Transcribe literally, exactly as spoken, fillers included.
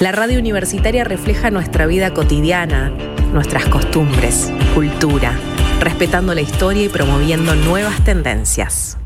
La radio universitaria refleja nuestra vida cotidiana, nuestras costumbres, cultura, respetando la historia y promoviendo nuevas tendencias.